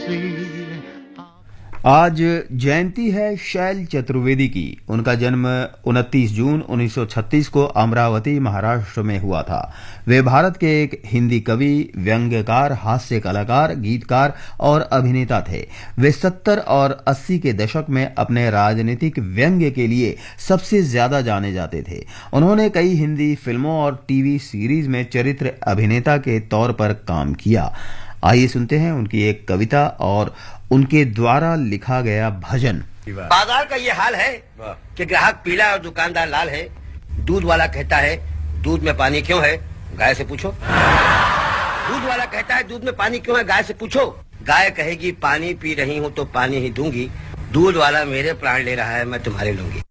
आज जयंती है शैल चतुर्वेदी की। उनका जन्म 29 जून 1936 को अमरावती, महाराष्ट्र में हुआ था। वे भारत के एक हिंदी कवि, व्यंग्यकार, हास्य कलाकार, गीतकार और अभिनेता थे। वे 70 और 80 के दशक में अपने राजनीतिक व्यंग्य के लिए सबसे ज्यादा जाने जाते थे। उन्होंने कई हिंदी फिल्मों और टीवी सीरीज में चरित्र अभिनेता के तौर पर काम किया। आइए सुनते हैं उनकी एक कविता और उनके द्वारा लिखा गया भजन। बाजार का ये हाल है कि ग्राहक पीला और दुकानदार लाल है। दूध वाला कहता है दूध में पानी क्यों है, गाय से पूछो। दूध वाला कहता है दूध में पानी क्यों है, गाय से पूछो। गाय कहेगी पानी पी रही हूँ तो पानी ही दूंगी। दूध वाला मेरे प्राण ले रहा है, मैं तुम्हारे लूंगी।